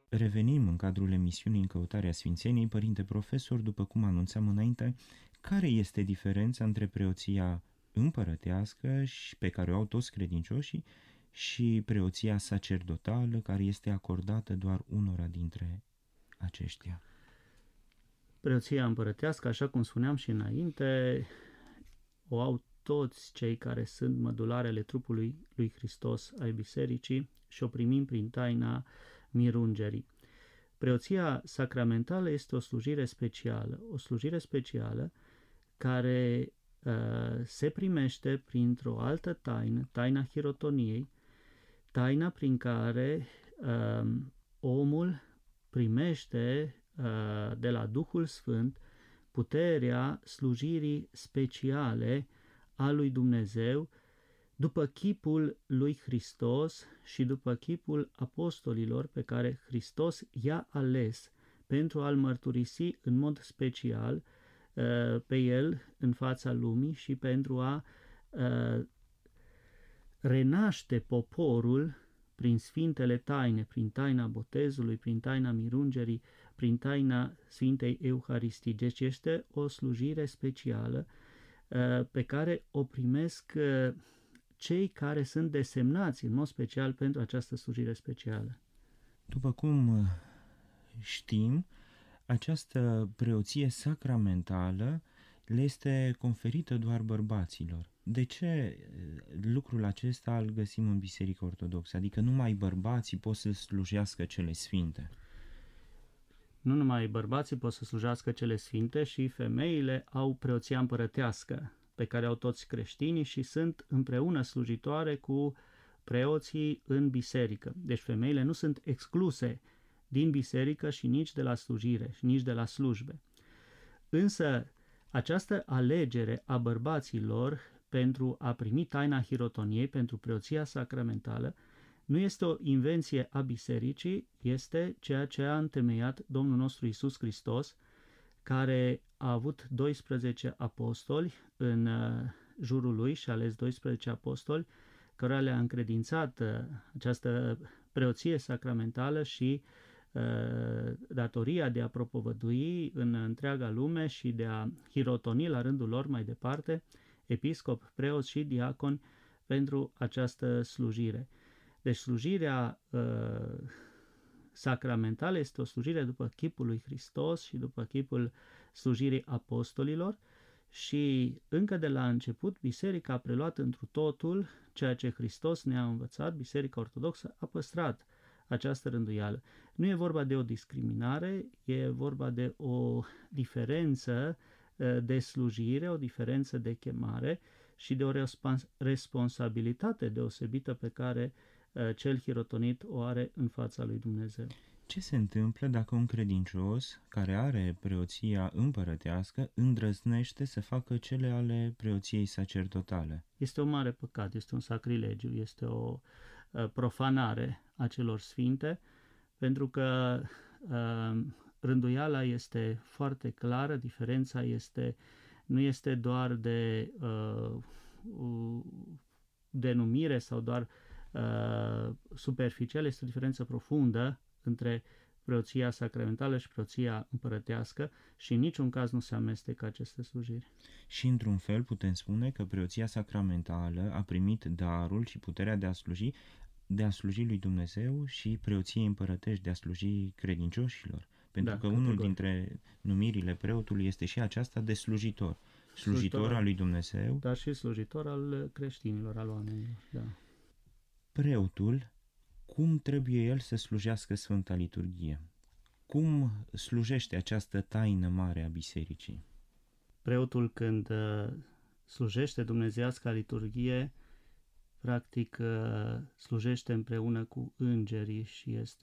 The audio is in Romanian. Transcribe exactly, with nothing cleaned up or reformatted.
Revenim în cadrul emisiunii În căutarea Sfințeniei. Părinte profesor, după cum anunțam înainte, care este diferența între preoția împărătească și pe care o au toți credincioșii și preoția sacerdotală care este acordată doar unora dintre aceștia? Preoția împărătească, așa cum spuneam și înainte, o au toți cei care sunt mădularele trupului lui Hristos ai bisericii și o primim prin taina mirungerii. Preoția sacramentală este o slujire specială, o slujire specială care uh, se primește printr-o altă taină, taina hirotoniei, taina prin care uh, omul primește uh, de la Duhul Sfânt puterea slujirii speciale a lui Dumnezeu după chipul lui Hristos și după chipul apostolilor pe care Hristos i-a ales pentru a-L mărturisi în mod special uh, pe El în fața lumii și pentru a uh, renaște poporul prin sfintele taine, prin taina botezului, prin taina mirungerii, prin taina Sfintei Euharistii. Deci este o slujire specială uh, pe care o primesc uh, cei care sunt desemnați în mod special pentru această slujire specială. După cum știm, această preoție sacramentală le este conferită doar bărbaților. De ce lucrul acesta îl găsim în Biserica Ortodoxă? Adică numai bărbații pot să slujească cele sfinte. Nu numai bărbații pot să slujească cele sfinte, și femeile au preoția împărătească, pe care au toți creștinii și sunt împreună slujitoare cu preoții în biserică. Deci femeile nu sunt excluse din biserică și nici de la slujire și nici de la slujbe. Însă această alegere a bărbaților pentru a primi taina hirotoniei, pentru preoția sacramentală, nu este o invenție a bisericii, este ceea ce a întemeiat Domnul nostru Iisus Hristos, care a avut doisprezece apostoli în jurul lui și a ales doisprezece apostoli, cărora le-a încredințat această preoție sacramentală și uh, datoria de a propovădui în întreaga lume și de a hirotoni la rândul lor mai departe episcop, preoți și diaconi pentru această slujire. Deci slujirea uh, sacramentală este o slujire după chipul lui Hristos și după chipul slujirii apostolilor și încă de la început biserica a preluat întru totul ceea ce Hristos ne-a învățat. Biserica Ortodoxă a păstrat această rânduială. Nu e vorba de o discriminare, e vorba de o diferență de slujire, o diferență de chemare și de o respons- responsabilitate deosebită pe care cel hirotonit o are în fața lui Dumnezeu. Ce se întâmplă dacă un credincios care are preoția împărătească îndrăznește să facă cele ale preoției sacerdotale? Este un mare păcat, este un sacrilegiu, este o uh, profanare a celor sfinte, pentru că uh, rânduiala este foarte clară, diferența este, nu este doar de uh, uh, denumire sau doar uh, superficială, este o diferență profundă între preoția sacramentală și preoția împărătească și în niciun caz nu se amestecă aceste slujiri. Și într-un fel putem spune că preoția sacramentală a primit darul și puterea de a sluji, de a sluji lui Dumnezeu și preoției împărătești de a sluji credincioșilor. Pentru Da, că categoric. unul dintre numirile preotului este și aceasta de slujitor. Slujitor, slujitor al lui Dumnezeu. Dar și slujitor al creștinilor, al oamenilor. Da. Preotul, cum trebuie el să slujească Sfânta Liturghie? Cum slujește această taină mare a bisericii? Preotul, când uh, slujește dumnezeiasca liturghie, practic uh, slujește împreună cu îngerii și este